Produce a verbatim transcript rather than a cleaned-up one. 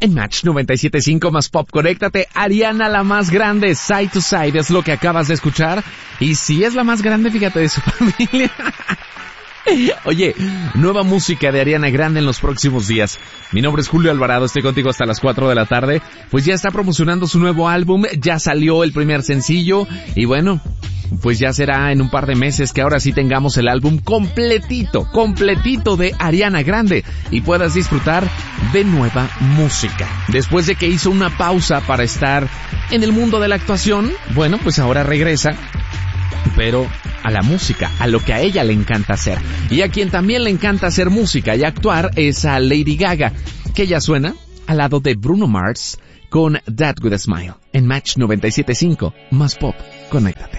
En Match noventa y siete punto cinco más Pop, conéctate. Ariana, la más grande, Side to Side, es lo que acabas de escuchar. Y sí es la más grande, fíjate, de su familia. Oye, nueva música de Ariana Grande en los próximos días. Mi nombre es Julio Alvarado, estoy contigo hasta las cuatro de la tarde. Pues ya está promocionando su nuevo álbum, ya salió el primer sencillo. Y bueno, pues ya será en un par de meses que ahora sí tengamos el álbum completito, completito de Ariana Grande y puedas disfrutar de nueva música. Después de que hizo una pausa para estar en el mundo de la actuación, bueno, pues ahora regresa, pero a la música, a lo que a ella le encanta hacer. Y a quien también le encanta hacer música y actuar es a Lady Gaga, que ella suena al lado de Bruno Mars con That With A Smile. En Match noventa y siete punto cinco, más Pop, conéctate.